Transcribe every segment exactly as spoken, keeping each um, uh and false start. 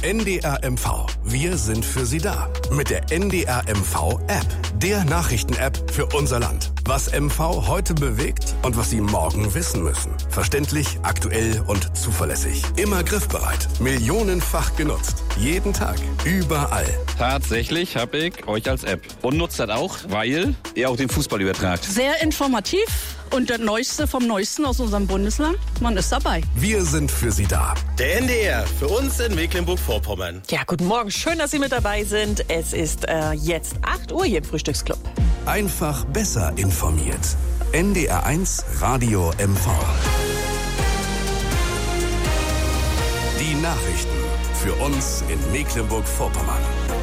N D R M V. Wir sind für Sie da. Mit der N D R M V-App. Der Nachrichten-App für unser Land. Was M V heute bewegt und was Sie morgen wissen müssen. Verständlich, aktuell und zuverlässig. Immer griffbereit. Millionenfach genutzt. Jeden Tag. Überall. Tatsächlich habe ich euch als App. Und nutzt das auch, weil ihr auch den Fußball übertragt. Sehr informativ. Und das Neueste vom Neuesten aus unserem Bundesland, man ist dabei. Wir sind für Sie da. Der N D R, für uns in Mecklenburg-Vorpommern. Ja, guten Morgen, schön, dass Sie mit dabei sind. Es ist äh, jetzt acht Uhr hier im Frühstücksclub. Einfach besser informiert. N D R eins Radio M V. Die Nachrichten für uns in Mecklenburg-Vorpommern.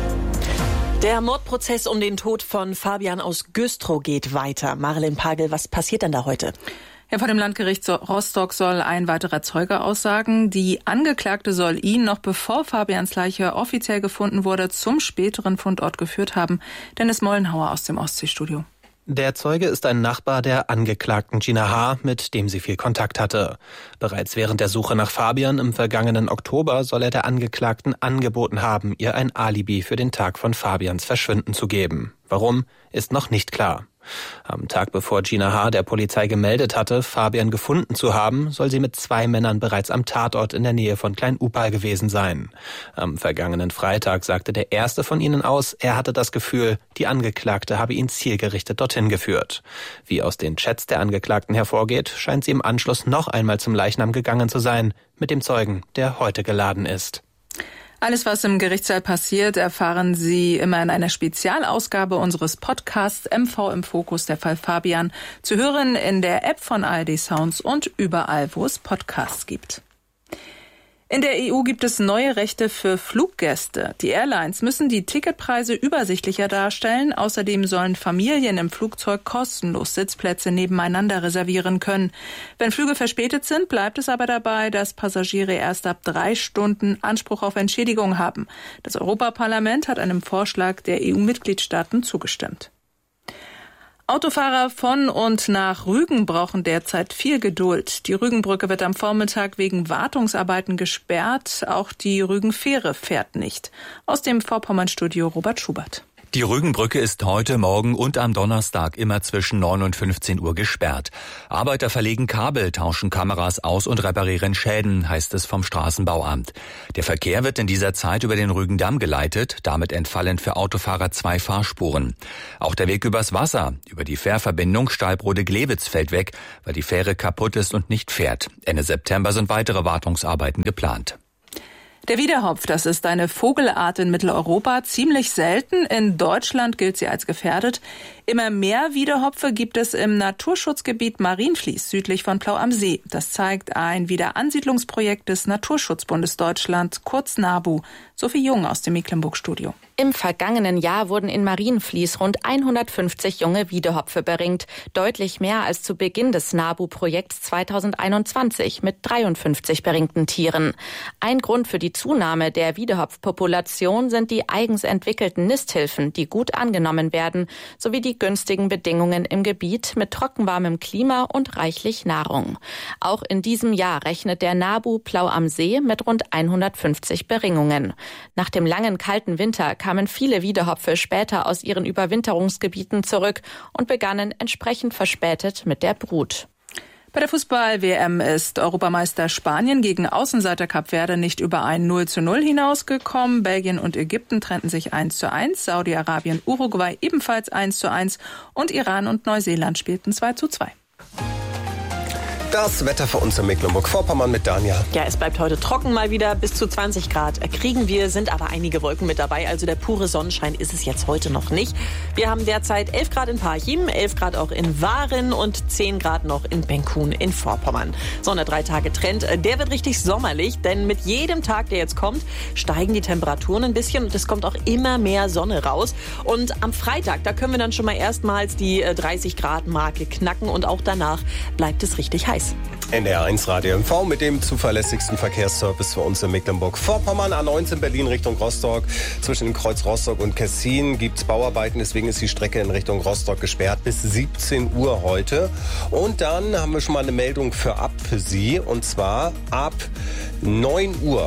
Der Mordprozess um den Tod von Fabian aus Güstrow geht weiter. Marilyn Pagel, was passiert denn da heute? Ja, vor dem Landgericht Rostock soll ein weiterer Zeuge aussagen. Die Angeklagte soll ihn, noch bevor Fabians Leiche offiziell gefunden wurde, zum späteren Fundort geführt haben. Dennis Mollenhauer aus dem Ostseestudio. Der Zeuge ist ein Nachbar der Angeklagten Gina H., mit dem sie viel Kontakt hatte. Bereits während der Suche nach Fabian im vergangenen Oktober soll er der Angeklagten angeboten haben, ihr ein Alibi für den Tag von Fabians Verschwinden zu geben. Warum, ist noch nicht klar. Am Tag bevor Gina H. der Polizei gemeldet hatte, Fabian gefunden zu haben, soll sie mit zwei Männern bereits am Tatort in der Nähe von Klein-Upal gewesen sein. Am vergangenen Freitag sagte der erste von ihnen aus, er hatte das Gefühl, die Angeklagte habe ihn zielgerichtet dorthin geführt. Wie aus den Chats der Angeklagten hervorgeht, scheint sie im Anschluss noch einmal zum Leichnam gegangen zu sein, mit dem Zeugen, der heute geladen ist. Alles, was im Gerichtssaal passiert, erfahren Sie immer in einer Spezialausgabe unseres Podcasts M V im Fokus, der Fall Fabian, zu hören in der App von A R D Sounds und überall, wo es Podcasts gibt. In der E U gibt es neue Rechte für Fluggäste. Die Airlines müssen die Ticketpreise übersichtlicher darstellen. Außerdem sollen Familien im Flugzeug kostenlos Sitzplätze nebeneinander reservieren können. Wenn Flüge verspätet sind, bleibt es aber dabei, dass Passagiere erst ab drei Stunden Anspruch auf Entschädigung haben. Das Europaparlament hat einem Vorschlag der E U-Mitgliedstaaten zugestimmt. Autofahrer von und nach Rügen brauchen derzeit viel Geduld. Die Rügenbrücke wird am Vormittag wegen Wartungsarbeiten gesperrt. Auch die Rügenfähre fährt nicht. Aus dem Vorpommern-Studio Robert Schubert. Die Rügenbrücke ist heute, morgen und am Donnerstag immer zwischen neun und fünfzehn Uhr gesperrt. Arbeiter verlegen Kabel, tauschen Kameras aus und reparieren Schäden, heißt es vom Straßenbauamt. Der Verkehr wird in dieser Zeit über den Rügendamm geleitet. Damit entfallen für Autofahrer zwei Fahrspuren. Auch der Weg übers Wasser, über die Fährverbindung Stallbrode-Glewitz fällt weg, weil die Fähre kaputt ist und nicht fährt. Ende September sind weitere Wartungsarbeiten geplant. Der Wiedehopf, das ist eine Vogelart in Mitteleuropa, ziemlich selten. In Deutschland gilt sie als gefährdet. Immer mehr Wiedehopfe gibt es im Naturschutzgebiet Marienfließ südlich von Plau am See. Das zeigt ein Wiederansiedlungsprojekt des Naturschutzbundes Deutschland, kurz NABU. Sophie Jung aus dem Mecklenburg-Studio. Im vergangenen Jahr wurden in Marienfließ rund hundertfünfzig junge Wiedehopfe beringt. Deutlich mehr als zu Beginn des NABU-Projekts zweitausendeinundzwanzig mit dreiundfünfzig beringten Tieren. Ein Grund für die Zunahme der Wiedehopfpopulation sind die eigens entwickelten Nisthilfen, die gut angenommen werden, sowie die günstigen Bedingungen im Gebiet mit trockenwarmem Klima und reichlich Nahrung. Auch in diesem Jahr rechnet der NABU Plau am See mit rund hundertfünfzig Beringungen. Nach dem langen kalten Winter kamen viele Wiedehopfe später aus ihren Überwinterungsgebieten zurück und begannen entsprechend verspätet mit der Brut. Bei der Fußball-W M ist Europameister Spanien gegen Außenseiter Kap Verde nicht über ein null zu null hinausgekommen. Belgien und Ägypten trennten sich eins zu eins, Saudi-Arabien, Uruguay ebenfalls eins zu eins und Iran und Neuseeland spielten zwei zu zwei. Das Wetter für uns in Mecklenburg-Vorpommern mit Daniel. Ja, es bleibt heute trocken mal wieder. Bis zu zwanzig Grad kriegen wir, sind aber einige Wolken mit dabei. Also der pure Sonnenschein ist es jetzt heute noch nicht. Wir haben derzeit elf Grad in Parchim, elf Grad auch in Waren und zehn Grad noch in Benkun in Vorpommern. So ein drei Tage Trend, der wird richtig sommerlich, denn mit jedem Tag, der jetzt kommt, steigen die Temperaturen ein bisschen und es kommt auch immer mehr Sonne raus. Und am Freitag, da können wir dann schon mal erstmals die dreißig Grad Marke knacken und auch danach bleibt es richtig heiß. N D R eins Radio M V mit dem zuverlässigsten Verkehrsservice für uns in Mecklenburg-Vorpommern. A neunzehn Berlin Richtung Rostock. Zwischen dem Kreuz Rostock und Kessin gibt es Bauarbeiten. Deswegen ist die Strecke in Richtung Rostock gesperrt bis siebzehn Uhr heute. Und dann haben wir schon mal eine Meldung für ab für Sie. Und zwar ab neun Uhr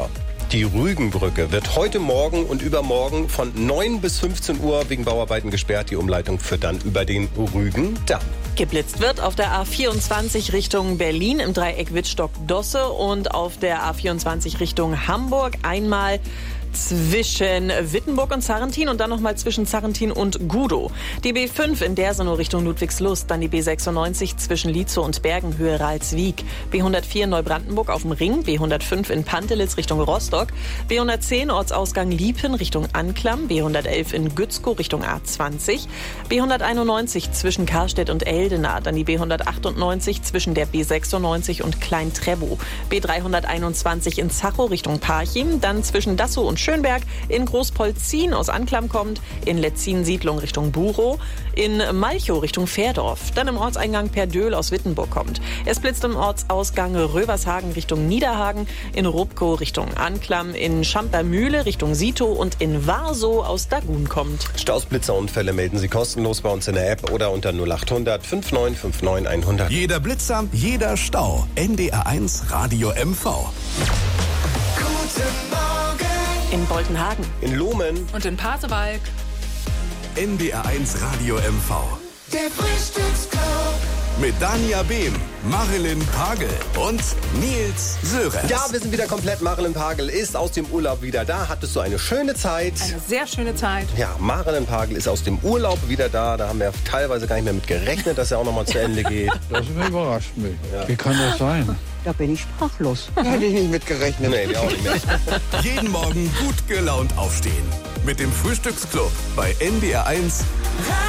Die Rügenbrücke wird heute Morgen und übermorgen von neun bis fünfzehn Uhr wegen Bauarbeiten gesperrt. Die Umleitung führt dann über den Rügendamm. Geblitzt wird auf der A vierundzwanzig Richtung Berlin im Dreieck Wittstock-Dosse und auf der A vierundzwanzig Richtung Hamburg einmal zwischen Wittenburg und Zarrentin und dann nochmal zwischen Zarrentin und Gudow. Die B fünf in Dersenow Richtung Ludwigslust, dann die B sechsundneunzig zwischen Lietzow und Bergenhöhe Ralswiek, B hundertvier Neubrandenburg auf dem Ring, B hundertfünf in Pantelitz Richtung Rostock, B hundertzehn Ortsausgang Liepen Richtung Anklam, B hundertelf in Gützkow Richtung A zwanzig, B hunderteinundneunzig zwischen Karstedt und Eldena, dann die B hundertachtundneunzig zwischen der B sechsundneunzig und Klein-Trebow, B dreihunderteinundzwanzig in Zachow Richtung Parchim, dann zwischen Dassow und Schönberg, in Großpolzin aus Anklam kommt, in Letzin-Siedlung Richtung Burow, in Malchow Richtung Fährdorf, dann im Ortseingang Perdöhl aus Wittenburg kommt. Es blitzt im Ortsausgang Rövershagen Richtung Niederhagen, in Rubkow Richtung Anklam, in Schampermühle Richtung Sitow und in Warsow aus Dagun kommt. Staus, Blitzerunfälle melden Sie kostenlos bei uns in der App oder unter null achthundert fünfundneunzig neunundfünfzig hundert. Jeder Blitzer, jeder Stau. N D R eins Radio M V. Guten Morgen. In Boltenhagen, In Lohmen Und in Pasewalk. N D R eins Radio M V. Der Frühstücksclub. Mit Dania Behm, Marilyn Pagel und Nils Sörensen. Ja, wir sind wieder komplett. Marilyn Pagel ist aus dem Urlaub wieder da. Hattest du eine schöne Zeit? Eine sehr schöne Zeit. Ja, Marilyn Pagel ist aus dem Urlaub wieder da. Da haben wir teilweise gar nicht mehr mit gerechnet, dass er auch noch mal zu Ende geht. Das überrascht mich. Wie kann das sein? Da bin ich sprachlos. Hätte ich nicht mit gerechnet. Nee, wir auch nicht mehr. Jeden Morgen gut gelaunt aufstehen. Mit dem Frühstücksclub bei N D R eins.